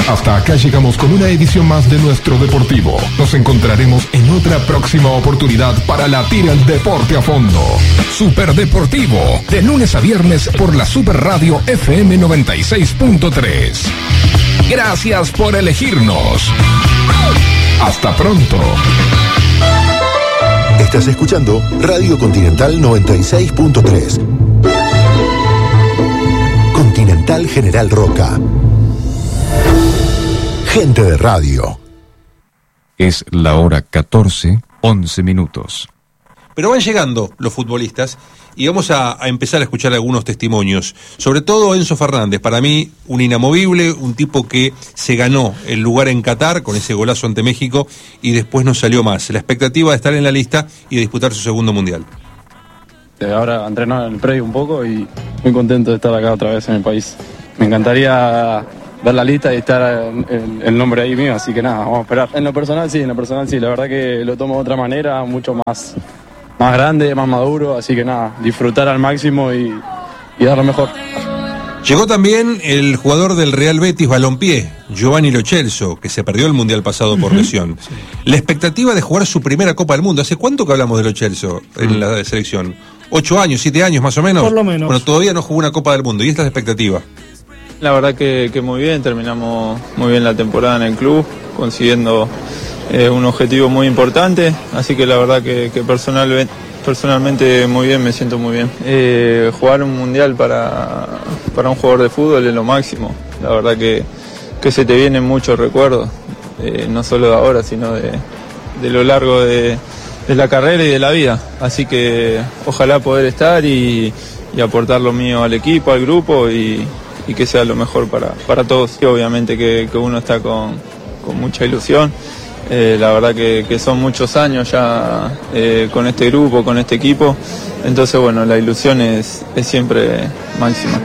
Hasta acá llegamos con una edición más de Nuestro Deportivo. Nos encontraremos en otra próxima oportunidad para latir el deporte a fondo. Super Deportivo, de lunes a viernes por la Super Radio FM 96.3. Gracias por elegirnos. Hasta pronto. Estás escuchando Radio Continental 96.3. Continental General Roca. Gente de radio. Es la hora 14:11. Pero van llegando los futbolistas y vamos a empezar a escuchar algunos testimonios. Sobre todo Enzo Fernández, para mí un inamovible, un tipo que se ganó el lugar en Qatar con ese golazo ante México y después no salió más. La expectativa de estar en la lista y de disputar su segundo mundial. Ahora entreno en el predio un poco y muy contento de estar acá otra vez en el país. Me encantaría ver la lista y estar el nombre ahí mío, así que nada, vamos a esperar. En lo personal sí, la verdad que lo tomo de otra manera, mucho más grande, más maduro, así que nada, disfrutar al máximo y dar lo mejor. Llegó también el jugador del Real Betis Balompié, Giovanni Lo Celso, que se perdió el mundial pasado por lesión. Sí. La expectativa de jugar su primera Copa del Mundo. ¿Hace cuánto que hablamos de Lo Celso en la selección? 8 años, 7 años más o menos. Por lo menos. Bueno, todavía no jugó una Copa del Mundo. ¿Y esta es la expectativa? La verdad que muy bien, terminamos muy bien la temporada en el club, consiguiendo un objetivo muy importante, así que la verdad que personalmente muy bien, me siento muy bien. Jugar un mundial para un jugador de fútbol es lo máximo, la verdad que se te vienen muchos recuerdos, no solo de ahora, sino de lo largo de la carrera y de la vida, así que ojalá poder estar y aportar lo mío al equipo, al grupo y que sea lo mejor para todos. Y obviamente que uno está con mucha ilusión, la verdad que son muchos años ya con este grupo, con este equipo, entonces bueno, la ilusión es siempre máxima.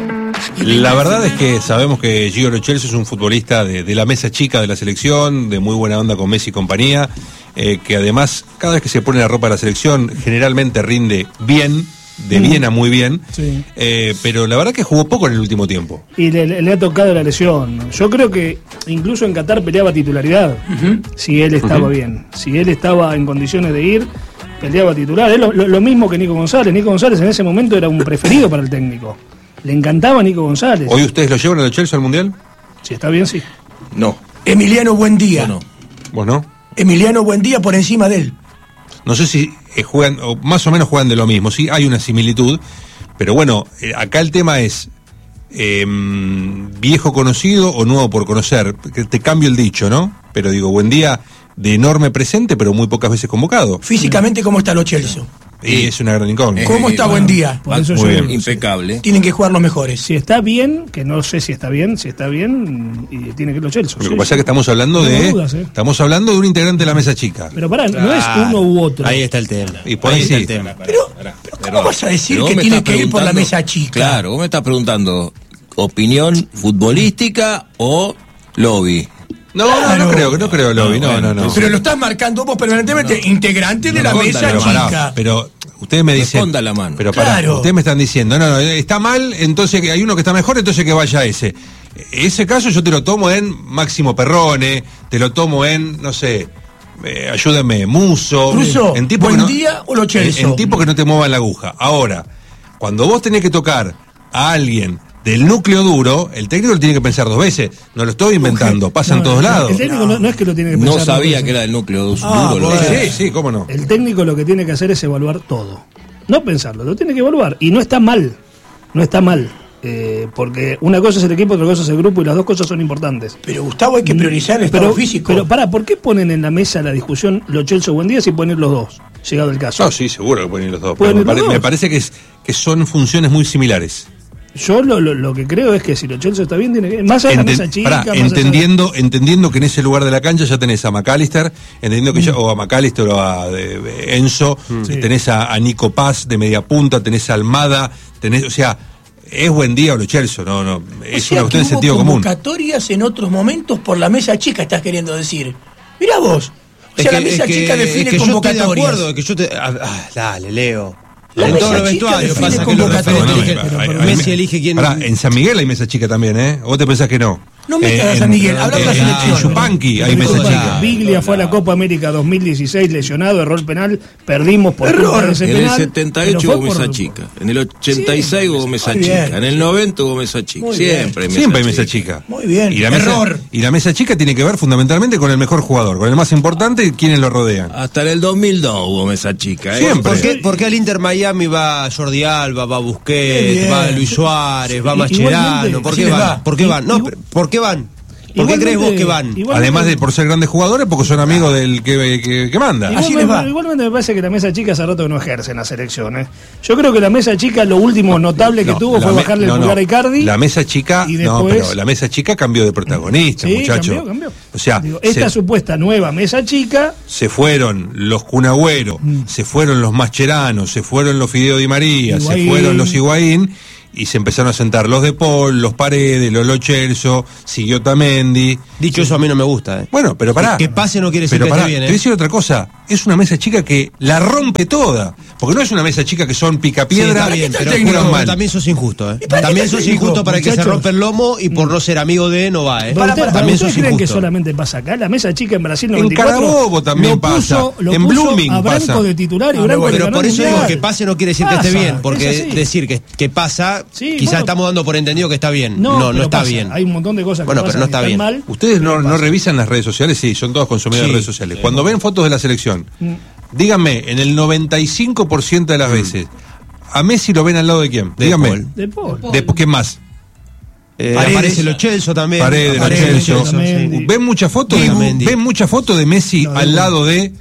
La verdad es que sabemos que Gio Lo Celso es un futbolista de la mesa chica de la selección, de muy buena onda con Messi y compañía, que además cada vez que se pone la ropa de la selección generalmente rinde bien, de bien a muy bien, sí. Pero la verdad que jugó poco en el último tiempo. Y le ha tocado la lesión. Yo creo que incluso en Qatar peleaba titularidad, si él estaba bien. Si él estaba en condiciones de ir, peleaba titular. Es lo mismo que Nico González. Nico González en ese momento era un preferido para el técnico. Le encantaba Nico González. ¿Hoy ustedes lo llevan a Lo Celso al Mundial? Si está bien, sí. No. Emiliano Buendía. No. ¿Vos no? Emiliano Buendía por encima de él. No sé si juegan, o más o menos juegan de lo mismo, sí, hay una similitud, pero bueno, acá el tema es viejo conocido o nuevo por conocer. Te cambio el dicho, ¿no? Pero digo, Buendía de enorme presente, pero muy pocas veces convocado. Físicamente, ¿cómo está Lo Celso? Y es una gran incógnita. ¿Cómo está Buendía? Muy bien. Impecable. Tienen que jugar los mejores. Si está bien, que no sé si está bien, y tiene que ir Lo Celso. Lo que pasa es que estamos hablando estamos hablando de un integrante de la mesa chica. Pero pará, no es uno u otro. Ahí está el tema. Y por ahí está sí. el tema. Pero ¿cómo vas a decir que tiene que ir por la mesa chica? Claro, vos me estás preguntando opinión futbolística o lobby. No creo, Lobby, no. Pero lo estás marcando vos permanentemente, integrante de la mesa chica. Pero ustedes me dicen, responda la mano. Pero claro. Ustedes me están diciendo, no, está mal, entonces hay uno que está mejor, entonces que vaya ese. Ese caso yo te lo tomo en Máximo Perrone, te lo tomo en, no sé, ayúdame, Muso, en tipo Buendía o Lo Celso. En tipo que no te muevan la aguja. Ahora, cuando vos tenés que tocar a alguien del núcleo duro, el técnico lo tiene que pensar 2 veces. No lo estoy inventando, pasa en todos lados. El técnico no es que lo tiene que pensar. No sabía que era del núcleo duro. Sí, cómo no. El técnico lo que tiene que hacer es evaluar todo. No pensarlo, lo tiene que evaluar. Y no está mal. Porque una cosa es el equipo, otra cosa es el grupo, y las dos cosas son importantes. Pero Gustavo, hay que priorizar el estado físico. Pero pará, ¿por qué ponen en la mesa la discusión Lo Celso Buendía si ponen los dos? Llegado el caso. No, sí, seguro que ponen los dos. Pero me parece que son funciones muy similares. Yo lo que creo es que si Lo Celso está bien, tiene que ir más allá de la mesa chica. Entendiendo que en ese lugar de la cancha ya tenés a McAllister, entendiendo que o a McAllister o a Enzo, tenés a Nico Paz de media punta, tenés a Almada, o sea, es Buendía o Lo Celso, no, es una cuestión de sentido común. Convocatorias en otros momentos por la mesa chica, estás queriendo decir. Mirá vos. O sea, la mesa chica define convocatorias. Yo estoy de acuerdo, dale, Leo. En todos los vestuarios pasa que Messi elige quién. En San Miguel hay mesa chica también, ¿eh? ¿Vos te pensás que no? No metas a San Miguel, hablamos de la selección. En Yupanqui hay mesa chica. Biglia fue a la Copa América 2016 lesionado, erró el penal, perdimos por culpa de ese En penal. el 78 hubo mesa chica, en el 86 hubo mesa chica, en el 90 hubo mesa chica. Siempre hay mesa chica. Muy bien, y la error. Y la mesa chica tiene que ver fundamentalmente con el mejor jugador, con el más importante y quienes lo rodean. Hasta en el 2002 hubo mesa chica. Siempre. ¿Por qué al Inter Miami va Jordi Alba, va Busquets, va Luis Suárez, va Mascherano? ¿Por qué van? ¿Por qué van? No, ¿por qué van? ¿Por qué crees vos que van? Además de por ser grandes jugadores, porque son amigos del que manda. Igualmente me parece que la mesa chica hace rato que no ejerce en la selección. Yo creo que la mesa chica lo último notable que tuvo fue bajarle el pulgar a Icardi. La mesa chica, pero la mesa chica cambió de protagonista, muchacho. Cambió. O sea, esta supuesta nueva mesa chica. Se fueron los Kun Agüero, se fueron los Mascherano, se fueron los Fideo Di María, se fueron los Higuaín. Y se empezaron a sentar los De Paul, los Paredes, los Lo Celso, siguió Tamendi. Dicho eso, a mí no me gusta. Bueno, pero pará. Que pase no quiere decir que esté bien. Te voy a decir otra cosa. Es una mesa chica que la rompe toda. Porque no es una mesa chica que son picapiedra, pero juegan mal. También sos injusto, También sos injusto para el que se rompe el lomo y por no ser amigo de no va, También sos injusto. ¿Creen que solamente pasa acá? La mesa chica en Brasil 94. En Carabobo también pasa. En Blooming a Branco pasa. De titular y Branco pero por eso digo que pase no quiere decir que esté bien. Porque decir que pasa, quizás estamos dando por entendido que está bien. No está bien. Hay un montón de cosas que pero no está bien. Mal. Ustedes no revisan las redes sociales, sí, son todos consumidores de redes sociales. Cuando ven fotos de la selección, díganme, en el 95% de las veces, ¿a Messi lo ven al lado de quién? Díganme. De Paul. ¿Qué más? Aparece Lo Celso también. Paredes, Lo Celso. ¿Ven muchas fotos de Messi al lado de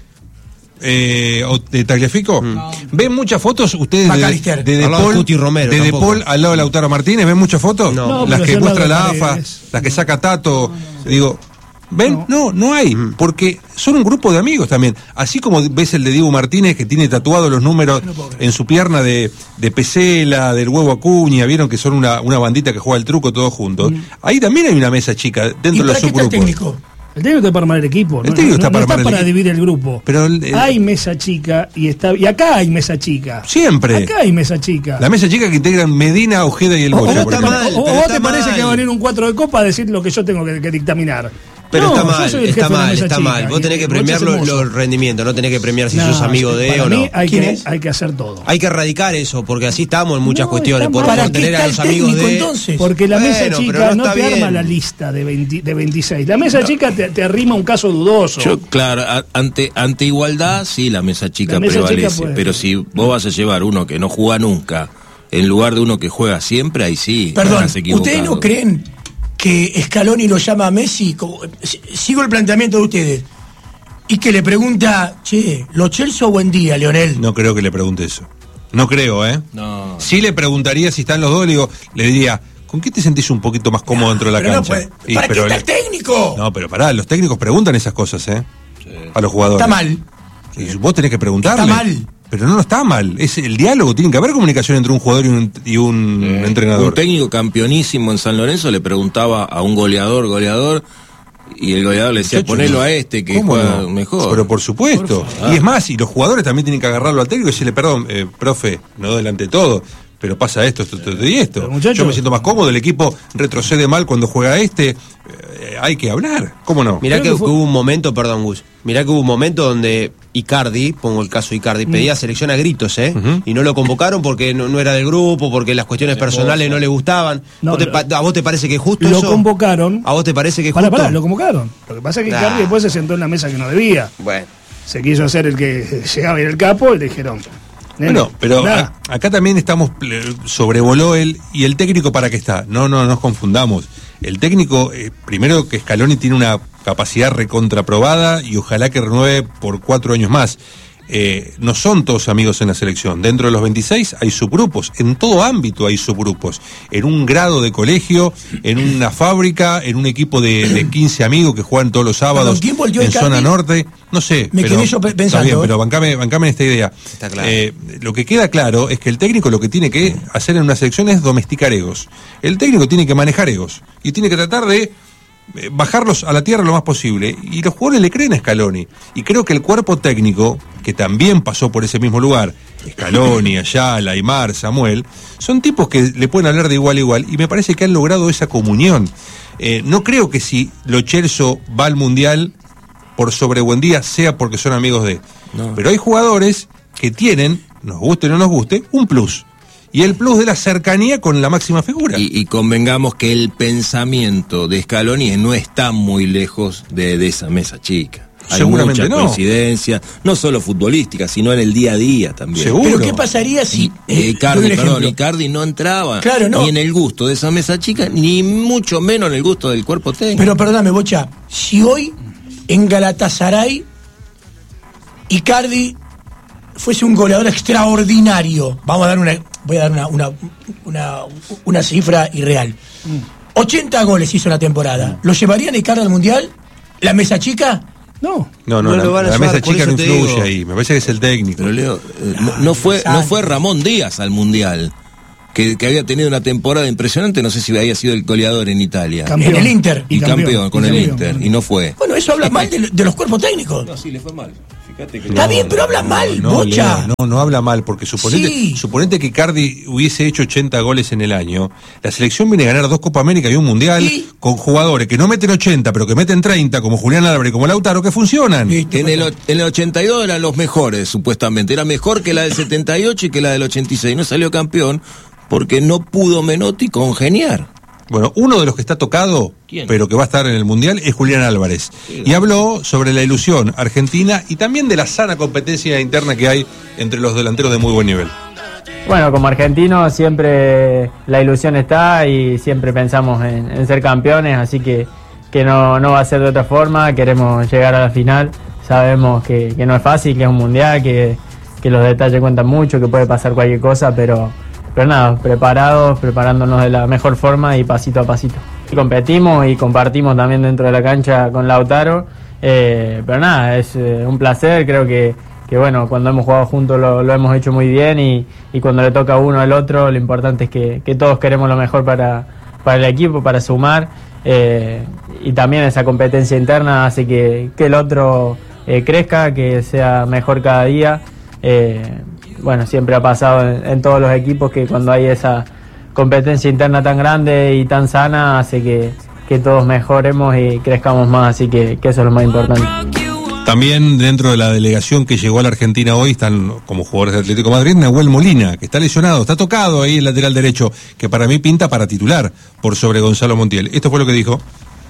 Tagliafico? ¿Ven muchas fotos ustedes de De Paul al lado de Lautaro Martínez? ¿Ven muchas fotos? No, las que muestra la AFA, las que saca Tato. Digo, ¿ven? No hay, porque son un grupo de amigos también. Así como ves el de Diego Martínez, que tiene tatuados los números en su pierna de Pesela, del Huevo Acuña, vieron que son una bandita que juega el truco todos juntos. Ahí también hay una mesa chica dentro de los subgrupos. El técnico está para armar el equipo, el técnico está para dividir el grupo. Pero hay mesa chica y acá hay mesa chica. Siempre. Acá hay mesa chica. La mesa chica que integran Medina, Ojeda y el Bocha. ¿O vos te parece que va a venir un 4 de copa a decir lo que yo tengo que dictaminar? Pero está mal. Vos tenés que premiar los rendimientos, no tenés que premiar si sos amigo de o no. Hay que hacer todo. Hay que erradicar eso, porque así estamos en muchas cuestiones. Por tener a los amigos de. Entonces? Porque la mesa chica no te arma la lista de 26. La mesa chica te arrima un caso dudoso. Claro, ante igualdad, sí, la mesa chica prevalece. Pero si vos vas a llevar uno que no juega nunca en lugar de uno que juega siempre, ahí sí. Perdón, ¿ustedes no creen que Scaloni lo llama a Messi? Sigo el planteamiento de ustedes. Y que le pregunta, ¿Lo Celso buen día, Leonel? No creo que le pregunte eso. No creo, No. Sí le preguntaría si están los dos, le diría, ¿con qué te sentís un poquito más cómodo dentro de la cancha? ¿Para qué está el técnico? No, pero pará, los técnicos preguntan esas cosas, a los jugadores. Está mal. Y vos tenés que preguntarle. Está mal. Pero no está mal, es el diálogo, tiene que haber comunicación entre un jugador y un entrenador. Un técnico campeonísimo en San Lorenzo le preguntaba a un goleador, y el goleador le decía, ponelo a este que juega mejor. Pero por supuesto. Y es más, y los jugadores también tienen que agarrarlo al técnico y decirle, perdón, profe, no delante de todo, pero pasa esto y esto. Yo me siento más cómodo, el equipo retrocede mal cuando juega hay que hablar, ¿cómo no? Mirá que hubo un momento, perdón Gus, donde Icardi, pongo el caso de Icardi, pedía selección a gritos, y no lo convocaron porque no era del grupo, porque las cuestiones personales no le gustaban. ¿A vos te parece que es justo eso? Lo convocaron. ¿A vos te parece que es justo? Pará, lo convocaron. Lo que pasa es que Icardi después se sentó en la mesa que no debía. Bueno. Se quiso hacer el que llegaba a ir el capo y le dijeron... Bueno, pero acá también sobrevoló él y el técnico para qué está. No nos confundamos. El técnico, primero que Scaloni tiene una capacidad recontraprobada y ojalá que renueve por 4 años más. No son todos amigos en la selección. Dentro de los 26 hay subgrupos, en todo ámbito hay subgrupos. En un grado de colegio, en una fábrica, en un equipo de 15 amigos que juegan todos los sábados en zona norte. No sé, quedé yo pensando. Está bien, pero bancame en esta idea. Está claro. Lo que queda claro es que el técnico lo que tiene que hacer en una selección es domesticar egos. El técnico tiene que manejar egos y tiene que tratar de bajarlos a la tierra lo más posible, y los jugadores le creen a Scaloni, y creo que el cuerpo técnico, que también pasó por ese mismo lugar, Scaloni, Ayala, Aimar, Samuel, son tipos que le pueden hablar de igual a igual, y me parece que han logrado esa comunión. No creo que si Lo Celso va al Mundial por sobre Buendía sea porque son amigos de... No. Pero hay jugadores que tienen, nos guste o no nos guste, un plus. Y el plus de la cercanía con la máxima figura. Y convengamos que el pensamiento de Scaloni no está muy lejos de esa mesa chica. Hay seguramente mucha coincidencia, no solo futbolística, sino en el día a día también. ¿Seguro? Pero ¿qué pasaría si... Icardi no entraba ni en el gusto de esa mesa chica, ni mucho menos en el gusto del cuerpo técnico. Pero perdóname, Bocha, si hoy en Galatasaray Icardi fuese un goleador extraordinario, voy a dar una cifra irreal. 80 goles hizo la temporada. ¿Lo llevarían Icardi al Mundial? ¿La mesa chica? No, la mesa chica no influye ahí, me parece que es el técnico. Pero Leo, no fue Ramón Díaz al Mundial, que había tenido una temporada impresionante, no sé si había sido el goleador en Italia. En el Inter. Y campeón con el Inter, y no fue. Bueno, eso habla mal de los cuerpos técnicos. No, sí, le fue mal. Está bien, pero habla mal, Bocha. No habla mal, porque suponete que Icardi hubiese hecho 80 goles en el año. La selección viene a ganar 2 Copa América y un Mundial con jugadores que no meten 80, pero que meten 30, como Julián Álvarez y como Lautaro, que funcionan. En el 82 eran los mejores, supuestamente. Era mejor que la del 78 y que la del 86. No salió campeón porque no pudo Menotti congeniar. Bueno, uno de los que está tocado, pero que va a estar en el Mundial, es Julián Álvarez. Y habló sobre la ilusión argentina y también de la sana competencia interna que hay entre los delanteros de muy buen nivel. Bueno, como argentinos siempre la ilusión está y siempre pensamos en ser campeones, así que no va a ser de otra forma. Queremos llegar a la final, sabemos que no es fácil, que es un Mundial, que los detalles cuentan mucho, que puede pasar cualquier cosa, pero nada, preparándonos de la mejor forma y pasito a pasito. Y competimos y compartimos también dentro de la cancha con Lautaro, pero nada, es un placer, creo que bueno, cuando hemos jugado juntos lo hemos hecho muy bien y cuando le toca a uno al otro, lo importante es que todos queremos lo mejor para el equipo, para sumar, y también esa competencia interna hace que el otro crezca, que sea mejor cada día. Bueno, siempre ha pasado en todos los equipos que cuando hay esa competencia interna tan grande y tan sana hace que todos mejoremos y crezcamos más, así que eso es lo más importante. También dentro de la delegación que llegó a la Argentina hoy están como jugadores de Atlético de Madrid Nahuel Molina, que está lesionado, está tocado ahí el lateral derecho, que para mí pinta para titular por sobre Gonzalo Montiel. Esto fue lo que dijo.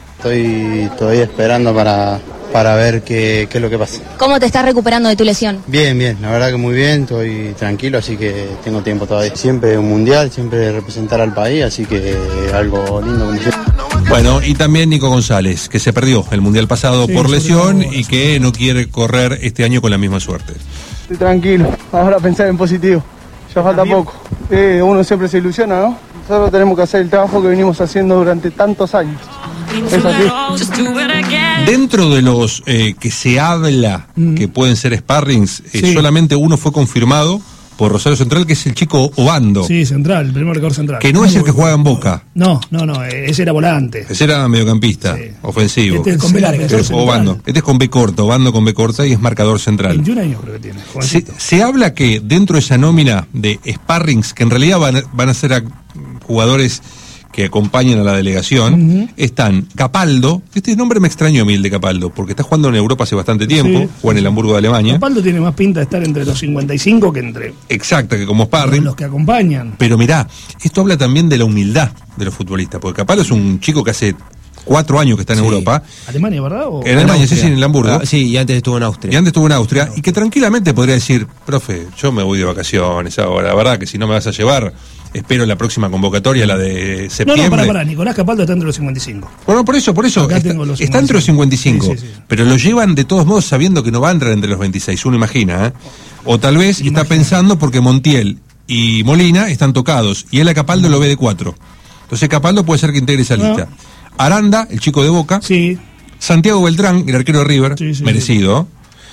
Estoy todavía esperando para ver qué es lo que pasa. ¿Cómo te estás recuperando de tu lesión? Bien, la verdad que muy bien, estoy tranquilo, así que tengo tiempo todavía. Siempre un mundial, siempre representar al país, así que algo lindo. Bueno, y también Nico González, que se perdió el mundial pasado por lesión y que no quiere correr este año con la misma suerte. Estoy tranquilo, ahora pensar en positivo, ya falta poco. Uno siempre se ilusiona, ¿no? Nosotros tenemos que hacer el trabajo que venimos haciendo durante tantos años. Es así. Dentro de los que se habla que pueden ser sparrings, solamente uno fue confirmado por Rosario Central, que es el chico Obando. Sí, central, el primer marcador central. Que no es el que juega en Boca. No, ese era volante. Ese era mediocampista, ofensivo. Este es con B larga. Obando. Este es con B corta, Obando con B corta y es marcador central. 21 años creo que tiene. Se habla que dentro de esa nómina de sparrings, que en realidad van a ser jugadores que acompañan a la delegación, están Capaldo. Este nombre me extrañó a mí, el de Capaldo, porque está jugando en Europa hace bastante tiempo, juega en el Hamburgo de Alemania. Capaldo tiene más pinta de estar entre los 55 que entre... Exacto, que como sparring. Los que acompañan. Pero mirá, esto habla también de la humildad de los futbolistas, porque Capaldo es un chico que hace 4 años que está en Europa. ¿Alemania, verdad? En Alemania, sí, en el Hamburgo. Sí, y antes estuvo en Austria. Y que tranquilamente podría decir, profe, yo me voy de vacaciones ahora, la verdad que si no me vas a llevar... Espero la próxima convocatoria, la de septiembre. No, Nicolás Capaldo está entre los 55. Bueno, por eso. Está entre los 55. Sí. Pero lo llevan de todos modos sabiendo que no va a entrar entre los 26, uno imagina, O tal vez está pensando porque Montiel y Molina están tocados y él a Capaldo lo ve de 4. Entonces Capaldo puede ser que integre esa lista. Aranda, el chico de Boca. Sí. Santiago Beltrán, el arquero de River, merecido.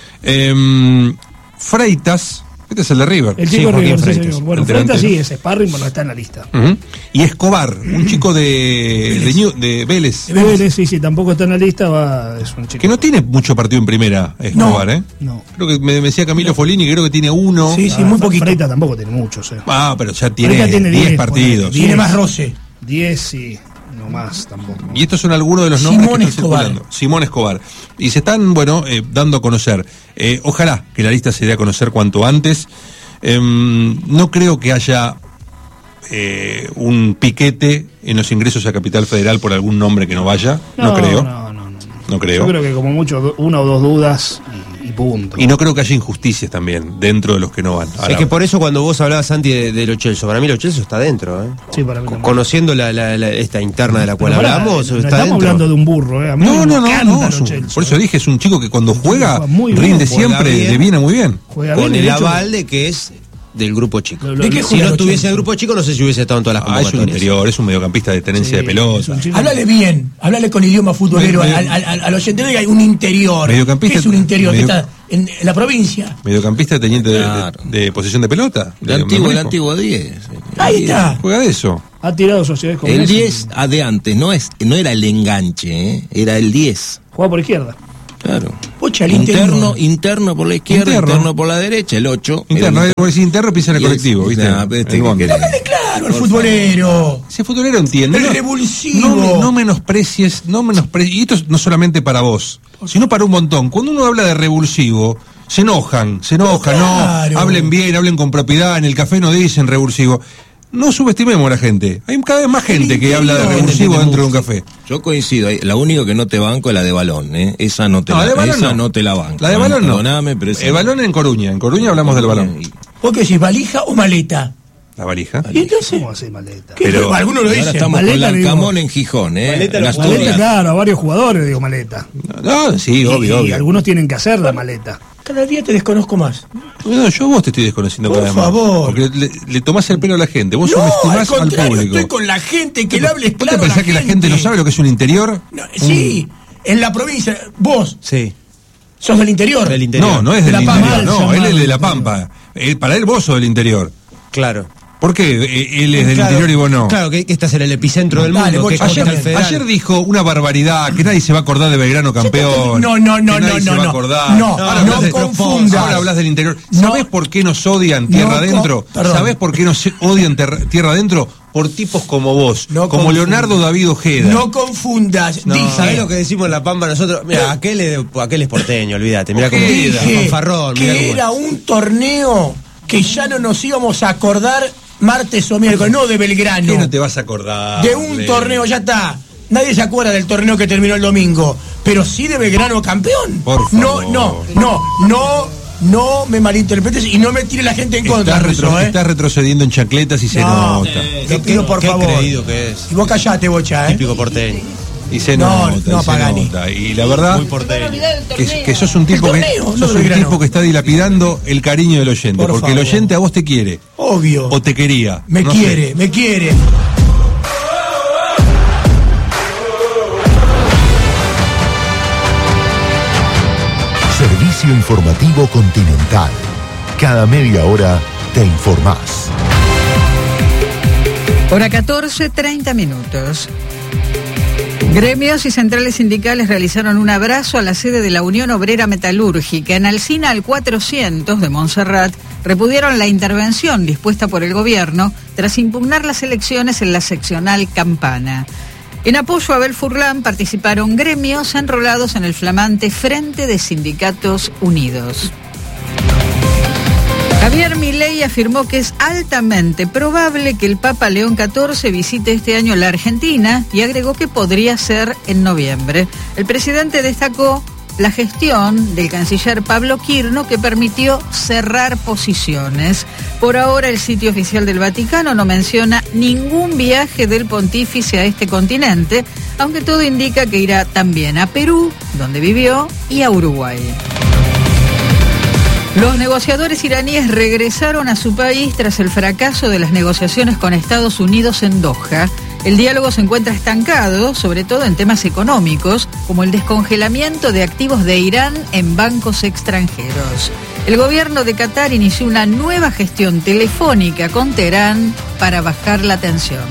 Freitas... Este es el de River. El chico de River, sí, señor. Bueno, Freitas sí, es sparring, pero no está en la lista. Y Escobar, un chico de Vélez. De Vélez, sí, tampoco está en la lista, es un chico. Que no tiene mucho partido en primera, Escobar, No. Creo que me decía Camilo Folini, que creo que tiene 1. Sí, muy poquito. Freitas tampoco tiene muchos, pero ya tiene 10 partidos. Tiene más roce. 10, sí. No más tampoco. Y estos son algunos de los nombres que están circulando. Simón Escobar. Y se están, dando a conocer. Ojalá que la lista se dé a conocer cuanto antes. No creo que haya un piquete en los ingresos a Capital Federal por algún nombre que no vaya. No creo. No creo. Yo creo que como mucho una o dos dudas y punto. Y no creo que haya injusticias también dentro de los que no van. Es que por eso cuando vos hablabas, Santi, de Lo Celso, para mí Lo Celso está dentro. Sí, para mí también. Conociendo esta interna de la cual hablamos, está estamos dentro. hablando de un burro, A mí no. Por eso dije, es un chico que cuando juega rinde siempre, le viene muy bien. Con el aval de que es del grupo chico. Si no tuviese el grupo chico, no sé si hubiese estado en todas las convocatorias. Es un interior, es un mediocampista de tenencia de pelota. Háblale bien, háblale con idioma futbolero al oyente. Hay un interior. ¿Qué es un interior que está en la provincia? Mediocampista teniente de posesión de pelota. El antiguo 10. Ahí está. Juega de eso. Ha tirado sociedades como el 10 de antes, no era el enganche, era el 10. Juega por izquierda. Claro. Pocha, interno por la izquierda, interno por la derecha, el 8. Interno, interno piensa en el colectivo, ¿viste? Claro, el futbolero. Ese futbolero entiende. El revulsivo. No menosprecies. Y esto no solamente para vos, sino para un montón. Cuando uno habla de revulsivo, se enojan, no, hablen bien, hablen con propiedad, en el café no dicen revulsivo. No subestimemos a la gente. Hay cada vez más gente que habla de revulsivo dentro de un café. Yo coincido. La única que no te banco es la de Balón. Esa no te la banco. La de Balón no. Pero el Balón en Coruña. En Coruña hablamos del Balón. ¿Vos qué decís, valija o maleta? La valija. ¿Y entonces? ¿Cómo hace maleta? Pero algunos lo dicen. Ahora estamos con Larcamón en Gijón, Maleta, claro, a varios jugadores digo maleta. No, sí, obvio. Y algunos tienen que hacer la maleta. Cada día te desconozco más. No, yo vos te estoy desconociendo cada vez más. Por favor. Porque le tomás el pelo a la gente. Vos subestimás al público. Estoy con la gente, que le hables claro. ¿Vos te pensás que la gente no sabe lo que es un interior? No, sí, en la provincia. Vos. Sí. ¿Sos del interior? No es del interior. No, él es de La Pampa. Para él vos sos del interior. Claro. ¿Por qué él es del interior y vos no? Claro, que estás en el epicentro del mundo. Ayer dijo una barbaridad, que nadie se va a acordar de Belgrano campeón. No confundas. Ahora hablas del interior. ¿Sabés por qué nos odian tierra adentro? ¿Sabés por qué nos odian tierra adentro? Por tipos como vos, como Leonardo David Ojeda. No confundas. ¿Sabés lo que decimos en La Pampa nosotros? Mira, aquel es porteño, olvídate. Mirá cómo fanfarrón. Que era un torneo que ya no nos íbamos a acordar martes o miércoles, no de Belgrano. ¿Qué no te vas a acordar? De un torneo, ya está. Nadie se acuerda del torneo que terminó el domingo, pero sí de Belgrano campeón. Por favor. No me malinterpretes y no me tire la gente en contra. Estás retrocediendo en chancletas y se nota. Te pido por favor. Qué creído que es. Y vos callate, bocha, Típico porteño. Y se nota. Y la verdad que sos un tipo que está dilapidando el cariño del oyente. Por porque favor. El oyente a vos te quiere. Obvio. O te quería. Me quiere. Servicio informativo Continental. Cada media hora te informás. Hora 14, 30 minutos. Gremios y centrales sindicales realizaron un abrazo a la sede de la Unión Obrera Metalúrgica. En Alsina al 400 de Montserrat repudiaron la intervención dispuesta por el gobierno tras impugnar las elecciones en la seccional Campana. En apoyo a Abel Furlan participaron gremios enrolados en el flamante Frente de Sindicatos Unidos. Javier Milei afirmó que es altamente probable que el Papa León XIV visite este año la Argentina y agregó que podría ser en noviembre. El presidente destacó la gestión del canciller Pablo Quirno, que permitió cerrar posiciones. Por ahora el sitio oficial del Vaticano no menciona ningún viaje del pontífice a este continente, aunque todo indica que irá también a Perú, donde vivió, y a Uruguay. Los negociadores iraníes regresaron a su país tras el fracaso de las negociaciones con Estados Unidos en Doha. El diálogo se encuentra estancado, sobre todo en temas económicos, como el descongelamiento de activos de Irán en bancos extranjeros. El gobierno de Qatar inició una nueva gestión telefónica con Teherán para bajar la tensión.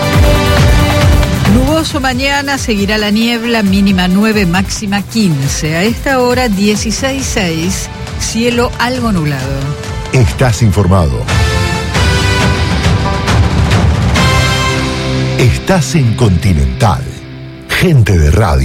Nuboso mañana, seguirá la niebla, mínima 9, máxima 15. A esta hora 16:06. Cielo algo nublado. Estás informado. Estás en Continental. Gente de radio.